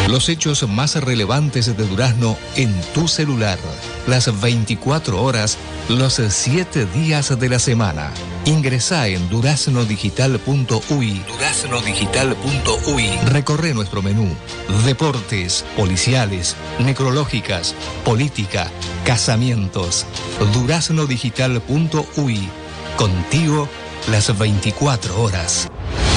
Los hechos más relevantes de Durazno en tu celular. Las 24 horas, los 7 días de la semana. Ingresá en duraznodigital.uy. Duraznodigital.uy. Recorre nuestro menú. Deportes, policiales, necrológicas, política, casamientos. Duraznodigital.uy. Contigo las 24 horas.